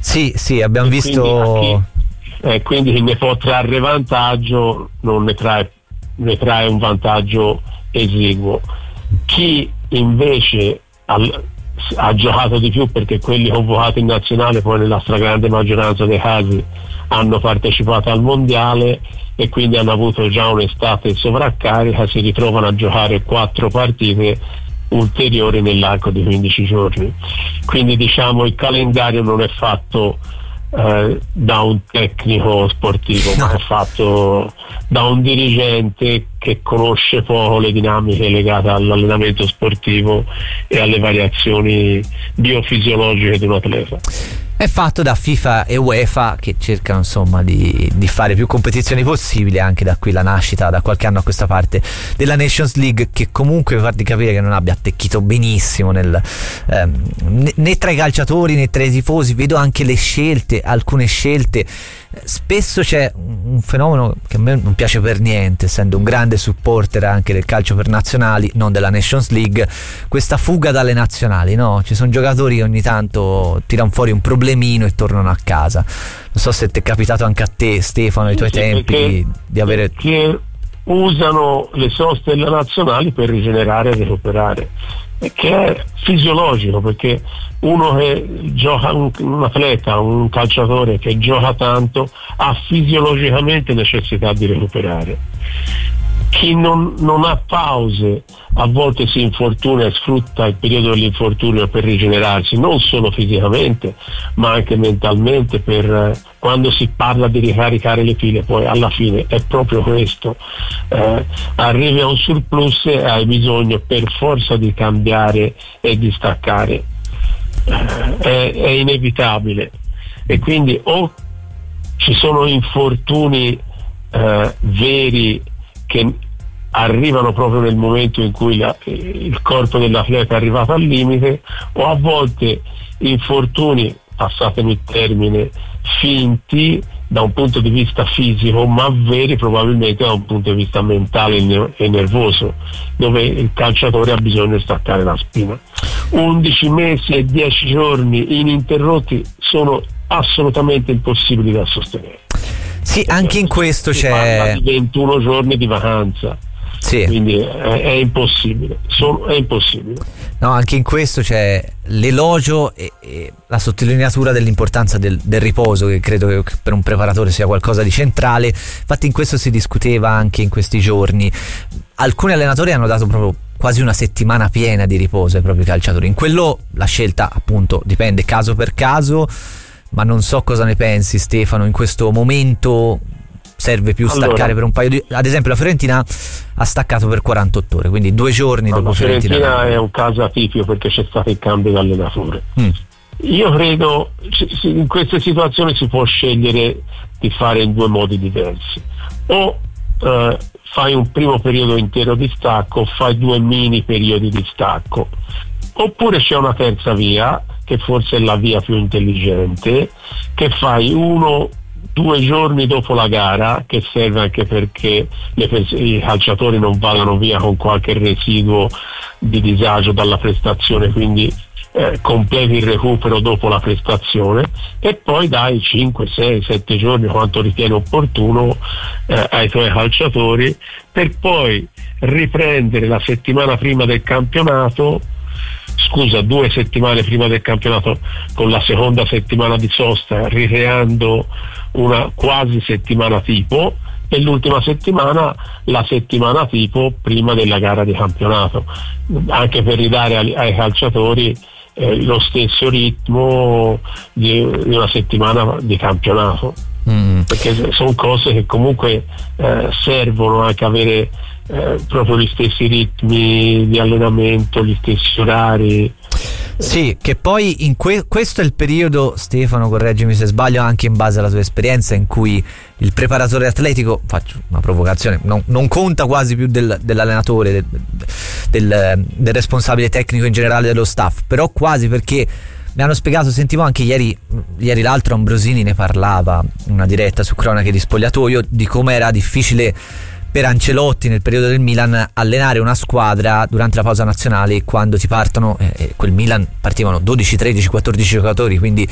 Sì, abbiamo visto. Quindi chi ne può trarre vantaggio non ne trae un vantaggio esiguo. Chi invece ha giocato di più, perché quelli convocati in nazionale poi nella stragrande maggioranza dei casi hanno partecipato al mondiale e quindi hanno avuto già un'estate sovraccarica, si ritrovano a giocare 4 partite ulteriori nell'arco di 15 giorni. Quindi diciamo il calendario non è fatto da un tecnico sportivo, ma è fatto da un dirigente che conosce poco le dinamiche legate all'allenamento sportivo e alle variazioni biofisiologiche di un atleta. È fatto da FIFA e UEFA, che cercano insomma di fare più competizioni possibili, anche da qui la nascita da qualche anno a questa parte della Nations League, che comunque fa di capire che non abbia attecchito benissimo né tra i calciatori né tra i tifosi. Vedo anche alcune scelte. Spesso c'è un fenomeno che a me non piace per niente, essendo un grande supporter anche del calcio per nazionali, non della Nations League, questa fuga dalle nazionali, no? Ci sono giocatori che ogni tanto tirano fuori un problemino e tornano a casa. Non so se ti è capitato anche a te, Stefano, ai tuoi tempi di avere... Che usano le soste delle nazionali per rigenerare e recuperare, che è fisiologico, perché uno che gioca, un atleta, un calciatore che gioca tanto ha fisiologicamente necessità di recuperare. Chi non ha pause a volte si infortuna e sfrutta il periodo dell'infortunio per rigenerarsi, non solo fisicamente ma anche mentalmente, per quando si parla di ricaricare le pile, poi alla fine è proprio questo, arrivi a un surplus e hai bisogno per forza di cambiare e di staccare, è inevitabile, e quindi o ci sono infortuni veri che arrivano proprio nel momento in cui il corpo dell'atleta è arrivato al limite, o a volte infortuni, passatemi il termine, finti da un punto di vista fisico, ma veri probabilmente da un punto di vista mentale e nervoso, dove il calciatore ha bisogno di staccare la spina. 11 mesi e 10 giorni ininterrotti sono assolutamente impossibili da sostenere. Sì, anche in questo c'è... parla di 21 giorni di vacanza. Sì. Quindi è impossibile, è impossibile. No, anche in questo c'è l'elogio e la sottolineatura dell'importanza del riposo, che credo che per un preparatore sia qualcosa di centrale. Infatti in questo si discuteva anche in questi giorni. Alcuni allenatori hanno dato proprio quasi una settimana piena di riposo ai propri calciatori. In quello la scelta appunto dipende caso per caso, ma non so cosa ne pensi, Stefano. In questo momento serve più staccare per un paio di... Ad esempio la Fiorentina ha staccato per 48 ore, quindi 2 giorni dopo Fiorentina. La Fiorentina è un caso atipico perché c'è stato il cambio di allenatore. Io credo in queste situazioni si può scegliere di fare in 2 modi diversi: o fai un primo periodo intero di stacco, o fai 2 mini periodi di stacco, oppure c'è una terza via, che forse è la via più intelligente, che fai 1-2 giorni dopo la gara, che serve anche perché i calciatori non vadano via con qualche residuo di disagio dalla prestazione, quindi completi il recupero dopo la prestazione, e poi dai 5, 6, 7 giorni, quanto ritieni opportuno, ai tuoi calciatori, per poi riprendere la settimana prima del campionato, 2 settimane prima del campionato, con la seconda settimana di sosta, ricreando una quasi settimana tipo, e l'ultima settimana la settimana tipo prima della gara di campionato, anche per ridare ai calciatori lo stesso ritmo di una settimana di campionato, perché sono cose che comunque servono anche avere proprio gli stessi ritmi di allenamento, gli stessi orari. Sì, che poi in questo è il periodo, Stefano, correggimi se sbaglio, anche in base alla tua esperienza, in cui il preparatore atletico, faccio una provocazione, non conta quasi più dell'allenatore, del responsabile tecnico in generale dello staff, però quasi, perché mi hanno spiegato, sentivo anche ieri l'altro Ambrosini ne parlava, una diretta su Cronache di Spogliatoio, di come era difficile per Ancelotti nel periodo del Milan allenare una squadra durante la pausa nazionale, quando ti partono quel Milan partivano 12, 13, 14 giocatori, quindi